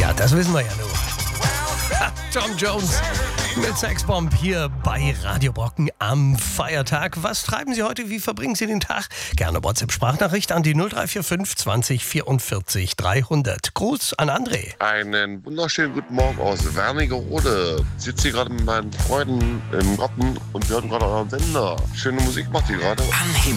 Ja, das wissen wir ja nur. Tom Jones mit Sexbomb hier bei Radio Brocken am Feiertag. Was treiben Sie heute? Wie verbringen Sie den Tag? Gerne WhatsApp-Sprachnachricht an die 0345 20 44 300. Gruß an André. Einen wunderschönen guten Morgen aus Wernigerode. Ich sitze hier gerade mit meinen Freunden im Garten und wir hören gerade euren Sender. Schöne Musik macht ihr gerade. Am Himmel.